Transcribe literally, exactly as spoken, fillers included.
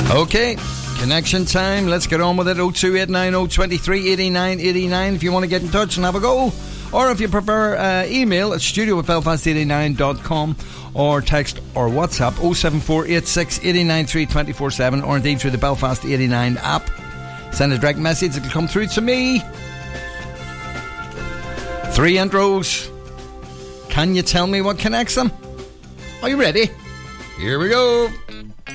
Okay, connection time. Let's get on with it. oh two eight nine oh two three eight nine eight nine if you want to get in touch and have a go. Or if you prefer, uh, email at studio at belfast eighty-nine dot com or text or WhatsApp oh seven four eight six eight nine three two four seven or indeed through the Belfast eighty-nine app. Send a direct message, it'll come through to me. Three intros. Can you tell me what connects them? Are you ready? Here we go.